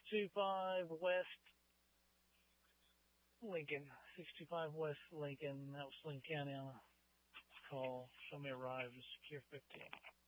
625 West Lincoln. 625 West Lincoln. That was Lincoln County on a call. Show me arrived. Secure 15.